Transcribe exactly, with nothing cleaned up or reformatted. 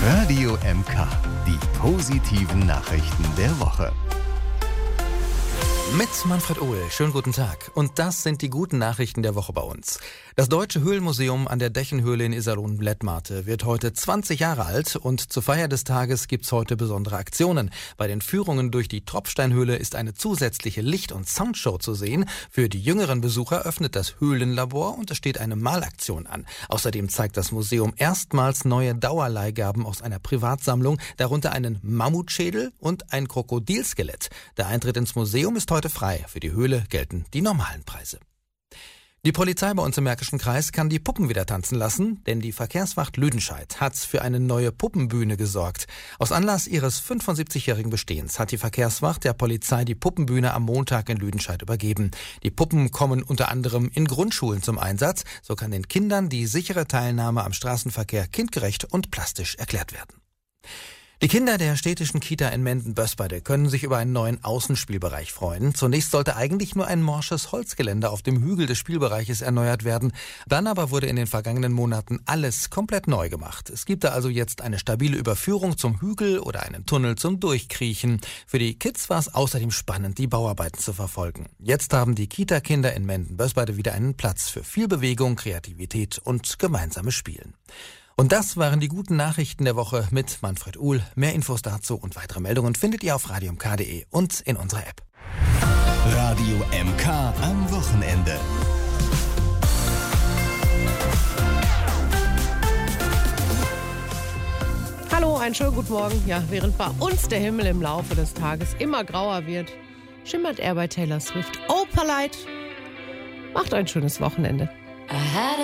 Radio M K, die positiven Nachrichten der Woche. Mit Manfred Ohl, schönen guten Tag. Und das sind die guten Nachrichten der Woche bei uns. Das Deutsche Höhlenmuseum an der Dächenhöhle in Iserlohn-Blettmarte wird heute zwanzig Jahre alt und zur Feier des Tages gibt's heute besondere Aktionen. Bei den Führungen durch die Tropfsteinhöhle ist eine zusätzliche Licht- und Soundshow zu sehen. Für die jüngeren Besucher öffnet das Höhlenlabor und es steht eine Malaktion an. Außerdem zeigt das Museum erstmals neue Dauerleihgaben aus einer Privatsammlung, darunter einen Mammutschädel und ein Krokodilskelett. Der Eintritt ins Museum ist heute frei. Für die Höhle gelten die normalen Preise. Die Polizei bei uns im Märkischen Kreis kann die Puppen wieder tanzen lassen, denn die Verkehrswacht Lüdenscheid hat für eine neue Puppenbühne gesorgt. Aus Anlass ihres fünfundsiebzigjährigen Bestehens hat die Verkehrswacht der Polizei die Puppenbühne am Montag in Lüdenscheid übergeben. Die Puppen kommen unter anderem in Grundschulen zum Einsatz. So kann den Kindern die sichere Teilnahme am Straßenverkehr kindgerecht und plastisch erklärt werden. Die Kinder der städtischen Kita in Menden-Bösbade können sich über einen neuen Außenspielbereich freuen. Zunächst sollte eigentlich nur ein morsches Holzgeländer auf dem Hügel des Spielbereiches erneuert werden. Dann aber wurde in den vergangenen Monaten alles komplett neu gemacht. Es gibt da also jetzt eine stabile Überführung zum Hügel oder einen Tunnel zum Durchkriechen. Für die Kids war es außerdem spannend, die Bauarbeiten zu verfolgen. Jetzt haben die Kita-Kinder in Menden-Bösbade wieder einen Platz für viel Bewegung, Kreativität und gemeinsames Spielen. Und das waren die guten Nachrichten der Woche mit Manfred Uhl. Mehr Infos dazu und weitere Meldungen findet ihr auf radio m k punkt d e und in unserer App. Radio M K am Wochenende. Hallo, einen schönen guten Morgen. Ja, während bei uns der Himmel im Laufe des Tages immer grauer wird, schimmert er bei Taylor Swift. Oh, Polite. Macht ein schönes Wochenende.